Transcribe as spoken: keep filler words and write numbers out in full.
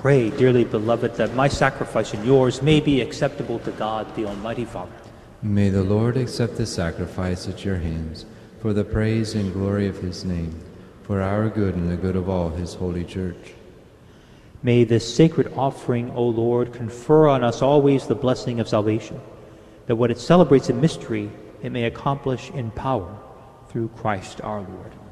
pray, dearly beloved, that my sacrifice and yours may be acceptable to God, the Almighty Father. May the Lord accept the sacrifice at your hands, for the praise and glory of his name, for our good and the good of all his holy church. May this sacred offering, O Lord, confer on us always the blessing of salvation, that what it celebrates in mystery, it may accomplish in power through Christ our Lord.